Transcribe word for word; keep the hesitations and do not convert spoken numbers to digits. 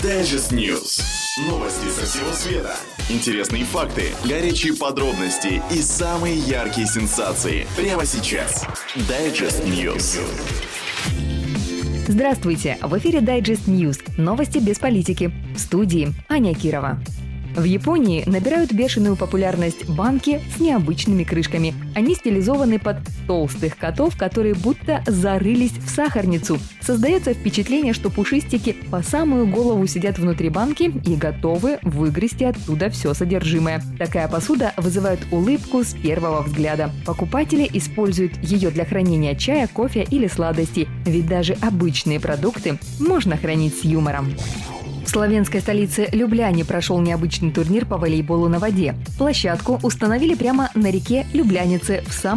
Digest News. Новости со всего света. Интересные факты, горячие подробности и самые яркие сенсации. Прямо сейчас. Digest News. Здравствуйте! В эфире Digest News. Новости без политики. В студии Аня Кирова. В Японии набирают бешеную популярность банки с необычными крышками. Они стилизованы под толстых котов, которые будто зарылись в сахарницу. Создается впечатление, что пушистики по самую голову сидят внутри банки и готовы выгрести оттуда все содержимое. Такая посуда вызывает улыбку с первого взгляда. Покупатели используют ее для хранения чая, кофе или сладостей, ведь даже обычные продукты можно хранить с юмором. В словенской столице Любляне прошел необычный турнир по волейболу на воде. Площадку установили прямо на реке Люблянице в самом